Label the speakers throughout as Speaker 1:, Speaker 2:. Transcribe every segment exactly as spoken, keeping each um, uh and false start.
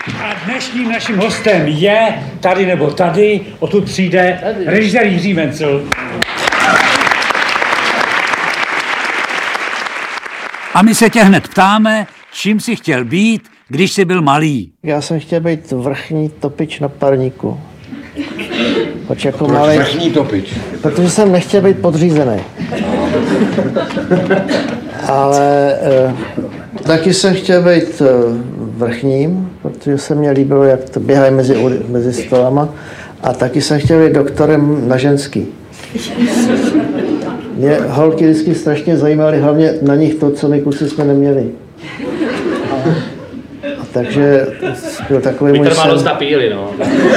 Speaker 1: A dnešním naším hostem je tady nebo tady, odtud přijde režisér Jiří Mencl. A my se tě hned ptáme, čím jsi chtěl být, když jsi byl malý.
Speaker 2: Já jsem chtěl být vrchní topič na parníku. Proč jako
Speaker 3: Proč
Speaker 2: malý?
Speaker 3: vrchní topič?
Speaker 2: Protože jsem nechtěl být podřízený. Ale eh, taky jsem chtěl být eh, vrchním, protože se mně líbilo, jak to běhají mezi, mezi stolama. A taky jsem chtěl být doktorem na ženský. Mě holky vždycky strašně zajímaly, hlavně na nich to, co my kluci jsme neměli. A, a takže byl takový můj sen.
Speaker 4: Vytrvalost na píli, no.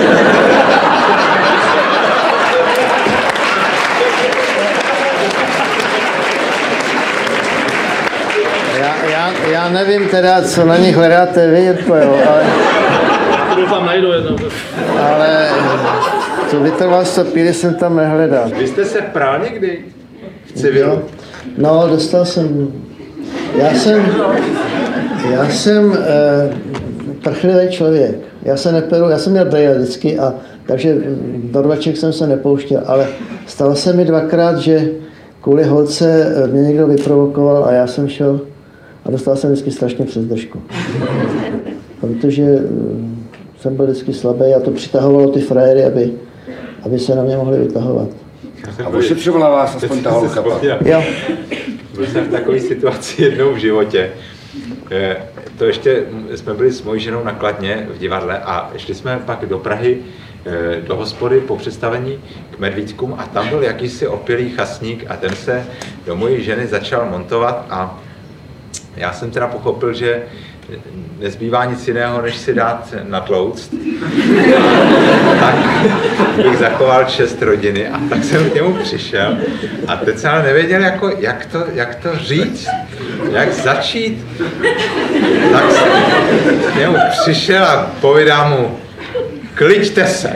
Speaker 2: Já, já, já nevím teda, co na nich hledáte vy, Jirko, jo, ale...
Speaker 4: Doufám, najdu jednou.
Speaker 2: Ale to vytrvalost píly jsem tam nehledal.
Speaker 3: Vy jste se prál někdy v civilu?
Speaker 2: No, dostal jsem... Já jsem... Já jsem eh, prchlivý člověk. Já se neperu, já jsem měl brejle vždycky, a takže do rvaček jsem se nepouštěl, ale stalo se mi dvakrát, že kvůli holce mě někdo vyprovokoval a já jsem šel a dostal jsem vždycky strašně přes držku. Protože jsem byl vždycky slabý a to přitahovalo ty frajery, aby, aby se na mě mohli vytahovat.
Speaker 3: A ošetřovala vás aspoň ta holka?
Speaker 2: Jo.
Speaker 5: Byl jsem v takové situaci jednou v životě. To ještě jsme byli s mojí ženou na Kladně v divadle a šli jsme pak do Prahy do hospody po představení k Medvídkům a tam byl jakýsi opilý chasník a ten se do mojí ženy začal montovat a já jsem teda pochopil, že nezbývá nic jiného, než si dát natlouct. Tak bych zachoval čest rodiny a tak jsem k němu přišel a teď jsem ale nevěděl, jako, jak, to, jak to říct, jak začít. Tak jsem k němu přišel a povídám mu, kliďte se.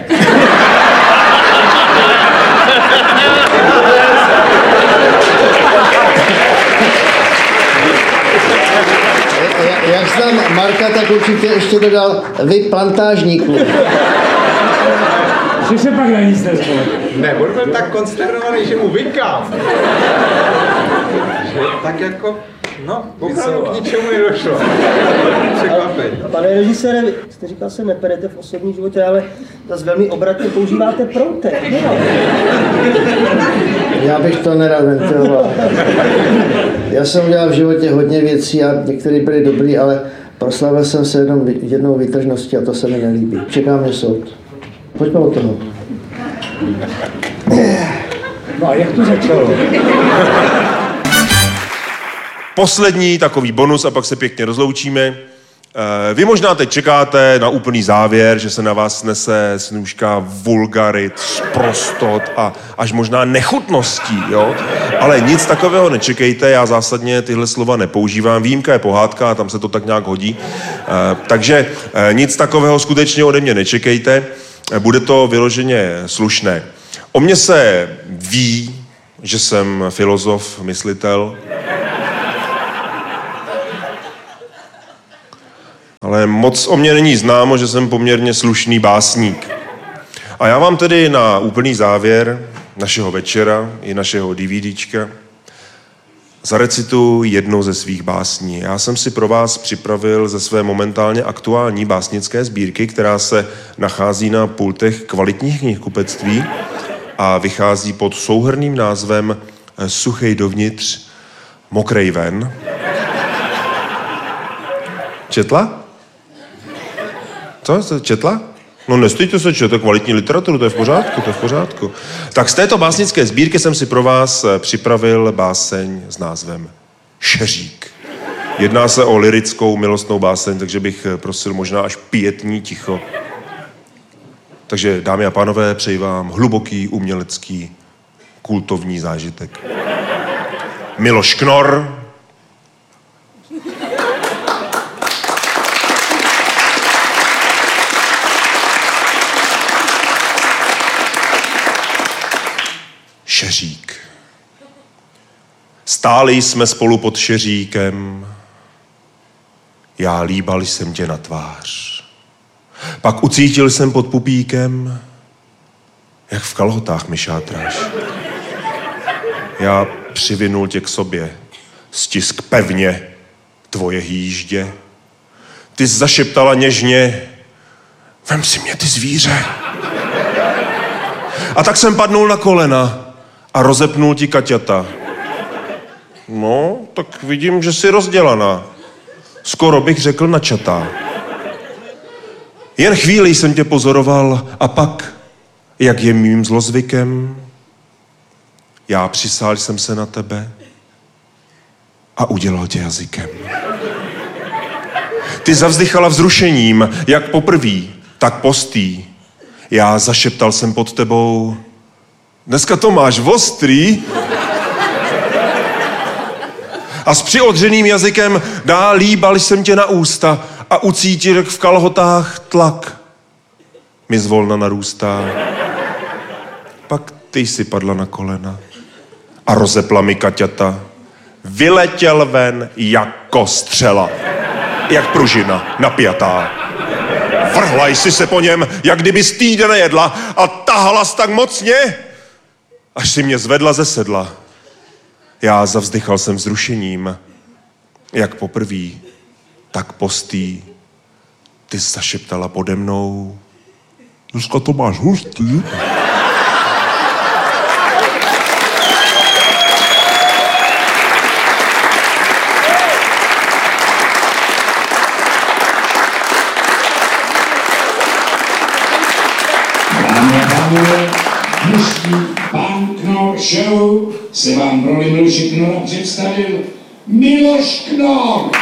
Speaker 2: Jak znám Marka, tak určitě ještě dodal vy plantážníků.
Speaker 1: Že se pak na nic nezvol.
Speaker 5: Ne, on byl tak konsternovaný, že mu vykám. Že tak jako, no, opravdu k ničemu nedošlo. Překvapení.
Speaker 6: Pane režisére, jste říkal, se neperete v osobním životě, ale zase velmi obratně používáte proutek. No.
Speaker 2: Já bych to nerad ventiloval. Já jsem udělal v životě hodně věcí a některé byly dobrý, ale proslavil jsem se jednou, jednou výtržností a to se mi nelíbí. Čeká mě soud. Pojďme od toho.
Speaker 1: No a jak to začalo?
Speaker 7: Poslední takový bonus a pak se pěkně rozloučíme. Vy možná teď čekáte na úplný závěr, že se na vás snese snůžka vulgarit, sprostot a až možná nechutností, jo? Ale nic takového nečekejte, já zásadně tyhle slova nepoužívám. Výjimka je pohádka a tam se to tak nějak hodí. Takže nic takového skutečně ode mě nečekejte, bude to vyloženě slušné. O mně se ví, že jsem filozof, myslitel, ale moc o mě není známo, že jsem poměrně slušný básník. A já vám tedy na úplný závěr našeho večera i našeho DVDčka zarecituji jednou ze svých básní. Já jsem si pro vás připravil ze své momentálně aktuální básnické sbírky, která se nachází na pultech kvalitních knihkupectví a vychází pod souhrnným názvem Suchej dovnitř, mokrej ven. Četla? Co? Četla? No nestýďte se, čete kvalitní literaturu, to je v pořádku, to je v pořádku. Tak z této básnické sbírky jsem si pro vás připravil báseň s názvem Šeřík. Jedná se o lyrickou milostnou báseň, takže bych prosil možná až pietní ticho. Takže dámy a pánové, přeji vám hluboký, umělecký, kultovní zážitek. Miloš Knor. Šeřík. Stáli jsme spolu pod šeříkem, já líbal jsem tě na tvář. Pak ucítil jsem pod pupíkem, jak v kalhotách mi šátráš. Já přivinul tě k sobě, stisk pevně tvoje hýždě. Ty jsi zašeptala něžně, vem si mě, ty zvíře. A tak jsem padnul na kolena a rozepnul ti kaťata. No, tak vidím, že jsi rozdělaná. Skoro bych řekl načatá. Jen chvíli jsem tě pozoroval a pak, jak je mým zlozvykem, já přisál jsem se na tebe a udělal tě jazykem. Ty zavzdychala vzrušením, jak poprví, tak postý. Já zašeptal jsem pod tebou, dneska to máš ostrý. A s přiodřeným jazykem dál líbal jsem tě na ústa a ucítil, jak v kalhotách tlak mi zvolna narůstá. Pak ty jsi padla na kolena a rozepla mi kaťata. Vyletěl ven jako střela, jak pružina napjatá. Vrhla jsi se po něm, jak kdyby týden nejedla a tahala jsi tak mocně, až si mě zvedla ze sedla. Já zavzdychal jsem vzrušením, jak poprví, tak postý. Ty jsi zašeptala pode mnou, dneska to máš hustý.
Speaker 8: Dámy a pánové, dnešní Pán Knor Show se vám pro Miloše Knora představil Miloš Knor.